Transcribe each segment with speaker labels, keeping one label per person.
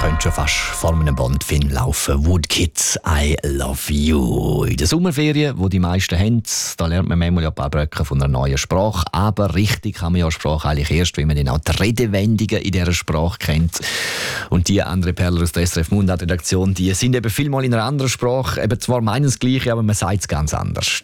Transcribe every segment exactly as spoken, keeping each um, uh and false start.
Speaker 1: könnte schon fast vor einem Bond-Film laufen. Woodkids, I love you. In der Sommerferien, wo die meisten haben, da lernt man manchmal ja ein paar Brücken von einer neuen Sprache. Aber richtig kann man ja Sprache eigentlich erst, wenn man dann auch die Redewendungen in dieser Sprache kennt. Und die André Perler aus der S R F Mundart-Redaktion, die sind eben vielmal in einer anderen Sprache. Eben zwar meinen das Gleiche, aber man sagt es ganz anders.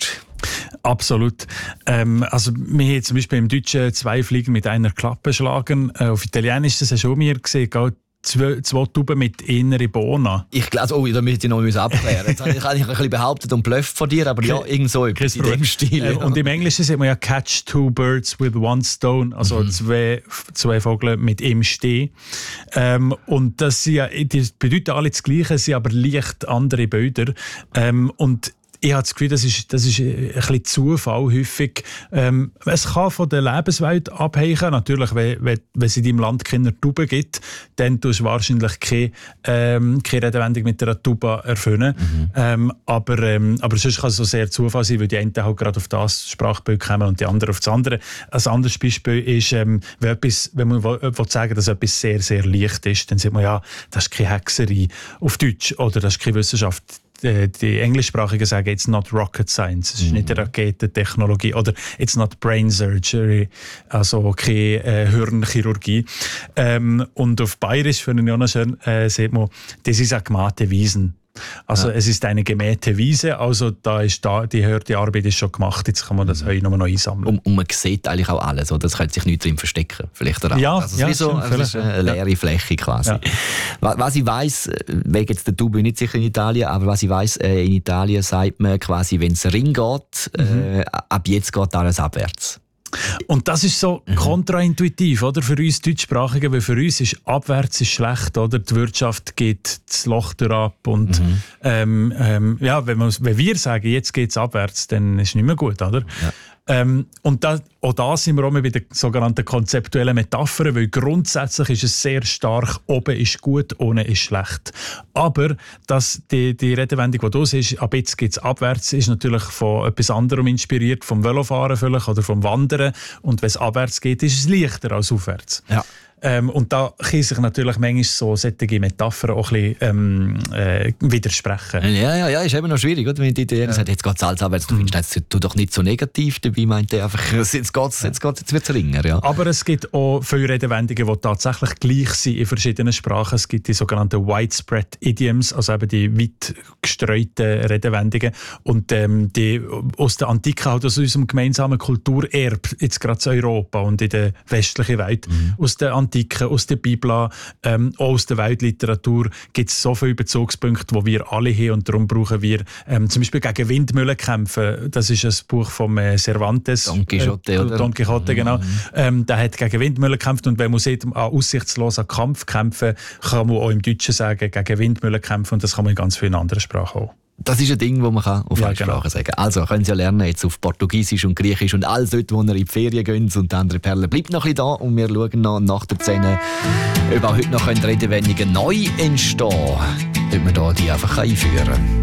Speaker 2: Absolut. Ähm, also wir haben zum Beispiel im Deutschen zwei Fliegen mit einer Klappe schlagen. Äh, auf Italienisch, das hast du auch mir gesehen, geht zwei, zwei Tuben mit innere Bohnen.
Speaker 1: Ich glaube, oh, da müsste ich noch abklären. Jetzt habe ich ein bisschen behauptet und blöfft von dir, aber ja, irgend so etwas in dem Stil.
Speaker 2: Äh, und im Englischen sagt man ja catch two birds with one stone, also mhm. zwei, zwei Vögel mit einem Steh. Ähm, und das, sind ja, das bedeutet alle das Gleiche, sind aber leicht andere Bilder. Ähm, und ich habe das Gefühl, das ist, das ist ein bisschen Zufall häufig. Ähm, es kann von der Lebenswelt abhängen. Natürlich, wenn, wenn, wenn es in deinem Land keine Tauben gibt, dann tust du wahrscheinlich keine, ähm, keine Redewendung mit einer Taube erfüllen. Mhm. Ähm, aber, ähm, aber sonst kann es so sehr Zufall sein, weil die einen halt gerade auf das Sprachbild kommen und die anderen auf das andere. Ein anderes Beispiel ist, ähm, wenn, etwas, wenn man will, will sagen, dass etwas sehr, sehr leicht ist, dann sagt man, ja, das ist keine Hexerei auf Deutsch oder das ist keine Wissenschaft. Die Englischsprachigen sagen, it's not rocket science, es ist mhm. nicht eine Raketentechnologie oder it's not brain surgery, also keine äh, Hirnchirurgie. Ähm, und auf Bayerisch, finde ich auch noch schön, äh, sieht man, das ist eine gemachte Wiesen. Also ja. Es ist eine gemähte Wiese, also da ist da, die, die Arbeit ist schon gemacht, jetzt kann man das heute noch einsammeln.
Speaker 1: Und, und man sieht eigentlich auch alles, oder? Das könnte sich nicht drin verstecken. Vielleicht oder
Speaker 2: ja,
Speaker 1: also
Speaker 2: ja,
Speaker 1: es ist so,
Speaker 2: also
Speaker 1: ist eine leere ja. Fläche quasi. Ja. Was ich weiss, wegen jetzt der Tube nicht sicher in Italien, aber was ich weiss, äh, in Italien sagt man quasi, wenn es Ring geht, mhm. äh, ab jetzt geht alles abwärts.
Speaker 2: Und das ist so mhm. kontraintuitiv, oder? Für uns Deutschsprachige, weil für uns ist abwärts ist schlecht, oder? Die Wirtschaft geht das Loch durch ab und mhm. ähm, ähm, ja, wenn, man, wenn wir sagen, jetzt geht es abwärts, dann ist es nicht mehr gut, oder? Ja. Ähm, und da, auch da sind wir auch bei den sogenannten konzeptuellen Metaphern, weil grundsätzlich ist es sehr stark, oben ist gut, unten ist schlecht. Aber dass die, die Redewendung, die du siehst, ab jetzt geht es abwärts, ist natürlich von etwas anderem inspiriert, vom Velofahren vielleicht oder vom Wandern. Und wenn es abwärts geht, ist es leichter als aufwärts. Ja. Ähm, und da können sich natürlich manchmal so solche Metaphern auch ein bisschen ähm, äh, widersprechen.
Speaker 1: Ja, ja, ja, ist eben noch schwierig, oder? Wenn die Italiener ja. sagen, jetzt geht es alles abwärts, du findest, jetzt tu doch nicht so negativ, dabei meint er einfach, jetzt geht's, jetzt geht's, jetzt wird's ringer, ja.
Speaker 2: Aber es gibt auch viele Redewendungen, die tatsächlich gleich sind in verschiedenen Sprachen. Es gibt die sogenannten Widespread Idioms, also eben die weit gestreuten Redewendungen. Und ähm, die aus der Antike, halt aus unserem gemeinsamen Kulturerbe, jetzt gerade in Europa und in der westlichen Welt, mhm. aus der Antike, aus der Bibel, ähm, auch aus der Weltliteratur gibt es so viele Bezugspunkte, die wir alle haben und darum brauchen wir ähm, zum Beispiel gegen Windmühlen kämpfen. Das ist ein Buch von äh, Cervantes.
Speaker 1: Don Quixote, äh, oder?
Speaker 2: Don Quixote, genau. Mhm. Ähm, der hat gegen Windmühlen gekämpft und wenn man sieht, an aussichtslosen Kampf kämpfen, kann man auch im Deutschen sagen, gegen Windmühlen kämpfen und das kann man in ganz vielen anderen Sprachen auch.
Speaker 1: Das ist ein Ding, das man auf
Speaker 2: ja,
Speaker 1: alle
Speaker 2: genau.
Speaker 1: Sprachen sagen kann. Also können Sie ja lernen jetzt auf Portugiesisch und Griechisch und alles dort, wo ihr in die Ferien geht. Und André Perler bleibt noch ein bisschen da und wir schauen noch nach der Szene, ob auch heute noch Redewendungen neu entstehen können, ob man da die einfach einführen kann.